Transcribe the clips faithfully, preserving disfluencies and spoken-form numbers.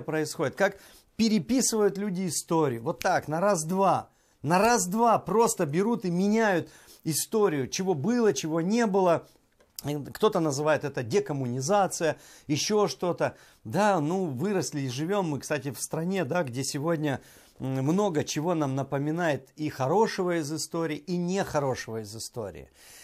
происходит, как переписывают люди историю. Вот так, на раз-два. На раз-два просто берут и меняют историю, чего было, чего не было. Кто-то называет это декоммунизация, еще что-то. Да, ну выросли и живем мы, кстати, в стране, да, где сегодня много чего нам напоминает и хорошего из истории, и нехорошего из истории.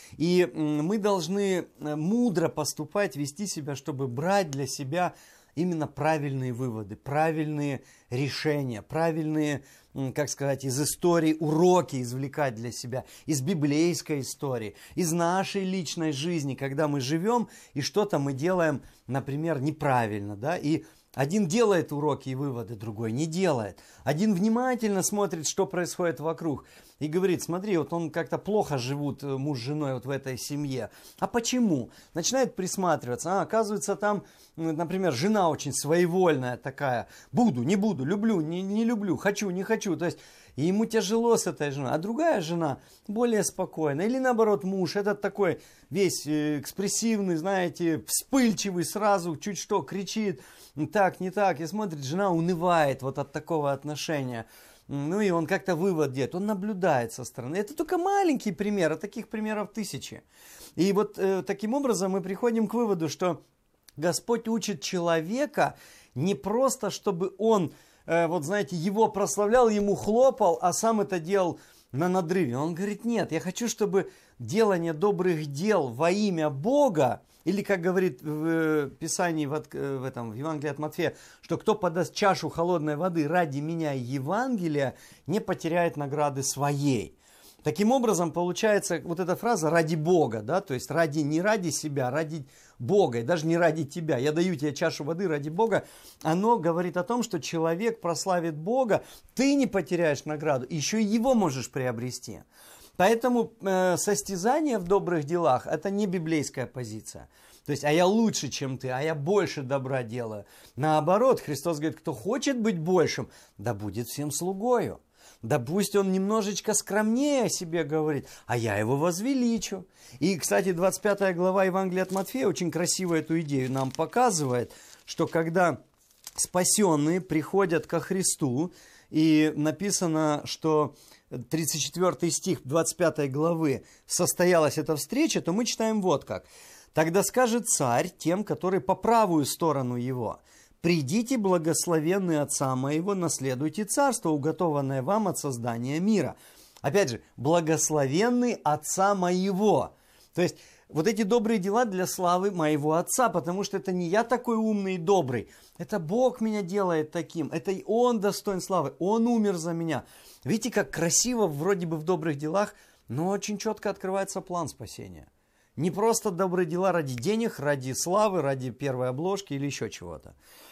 И мы должны мудро поступать, вести себя, чтобы брать для себя именно правильные выводы, правильные решения, правильные, как сказать, из истории уроки извлекать для себя, из библейской истории, из нашей личной жизни, когда мы живем и что-то мы делаем, например, неправильно, да, и один делает уроки и выводы, другой не делает. Один внимательно смотрит, что происходит вокруг, и говорит: смотри, вот он как-то плохо живут муж с женой вот в этой семье. А почему? Начинает присматриваться. А, оказывается, там, например, жена очень своевольная такая. Буду, не буду, люблю, не, не люблю, хочу, не хочу. То есть и ему тяжело с этой женой. А другая жена более спокойная. Или наоборот, муж этот такой весь экспрессивный, знаете, вспыльчивый, сразу чуть что кричит. Так, не так. И смотрит, жена унывает вот от такого отношения. Ну и он как-то вывод делает, он наблюдает со стороны. Это только маленький пример, а таких примеров тысячи. И вот э, таким образом мы приходим к выводу, что Господь учит человека не просто, чтобы он, э, вот знаете, его прославлял, ему хлопал, а сам это делал на надрыве. Он говорит: нет, я хочу, чтобы делание добрых дел во имя Бога, или, как говорит в Писании, в, в, этом, в Евангелии от Матфея, что кто подаст чашу холодной воды ради меня и Евангелия, не потеряет награды своей. Таким образом, получается вот эта фраза «ради Бога», да, то есть ради, не ради себя, ради Бога, и даже не ради тебя. Я даю тебе чашу воды ради Бога. Оно говорит о том, что человек прославит Бога, ты не потеряешь награду, еще и его можешь приобрести. Поэтому э, состязание в добрых делах – это не библейская позиция. То есть, а я лучше, чем ты, а я больше добра делаю. Наоборот, Христос говорит, кто хочет быть большим, да будет всем слугою. Да пусть он немножечко скромнее о себе говорит, а я его возвеличу. И, кстати, двадцать пятая глава Евангелия от Матфея очень красиво эту идею нам показывает, что когда спасенные приходят ко Христу, и написано, что тридцать четвёртый стих двадцать пятой главы состоялась эта встреча, то мы читаем вот как. «Тогда скажет царь тем, которые по правую сторону его: придите, благословенные Отца моего, наследуйте царство, уготованное вам от создания мира». Опять же, благословенный Отца моего. То есть, вот эти добрые дела для славы моего Отца, потому что это не я такой умный и добрый, это Бог меня делает таким, это Он достоин славы, Он умер за меня. Видите, как красиво вроде бы в добрых делах, но очень четко открывается план спасения. Не просто добрые дела ради денег, ради славы, ради первой обложки или еще чего-то.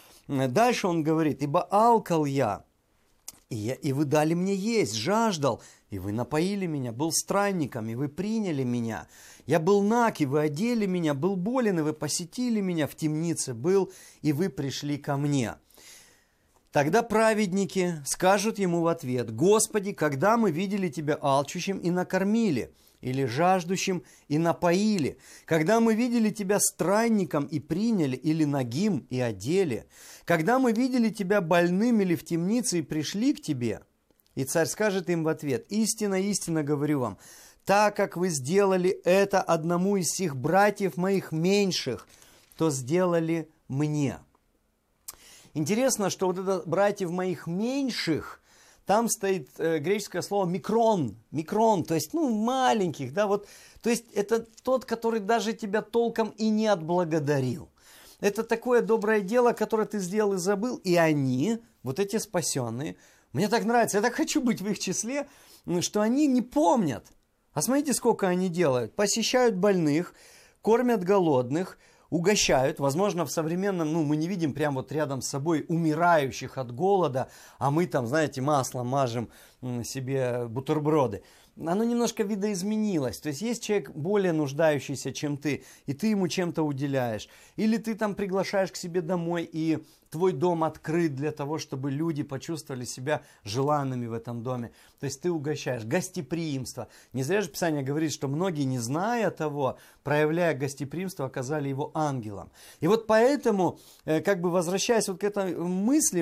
Дальше он говорит: «Ибо алкал я, и, я, и вы дали мне есть, жаждал, и вы напоили меня, был странником, и вы приняли меня. Я был наг, и вы одели меня, был болен, и вы посетили меня, в темнице был, и вы пришли ко мне». Тогда праведники скажут ему в ответ: «Господи, когда мы видели тебя алчущим и накормили, или жаждущим и напоили? Когда мы видели тебя странником и приняли, или нагим и одели? Когда мы видели тебя больным или в темнице и пришли к тебе?» И царь скажет им в ответ: «Истинно, истинно говорю вам, так как вы сделали это одному из сих братьев моих меньших, то сделали мне». Интересно, что вот это «братьев моих меньших», там стоит э, греческое слово «микрон», «микрон», то есть, ну, маленьких, да, вот, то есть, это тот, который даже тебя толком и не отблагодарил. Это такое доброе дело, которое ты сделал и забыл, и они, вот эти спасенные, мне так нравится, я так хочу быть в их числе, что они не помнят. А смотрите, сколько они делают. Посещают больных, кормят голодных, угощают. Возможно, в современном, ну, мы не видим прямо вот рядом с собой умирающих от голода, а мы там, знаете, маслом мажем себе бутерброды. Оно немножко видоизменилось. То есть, есть человек более нуждающийся, чем ты, и ты ему чем-то уделяешь. Или ты там приглашаешь к себе домой, и твой дом открыт для того, чтобы люди почувствовали себя желанными в этом доме. То есть, ты угощаешь. Гостеприимство. Не зря же Писание говорит, что многие, не зная того, проявляя гостеприимство, оказали его ангелом. И вот поэтому, как бы возвращаясь вот к этой мысли,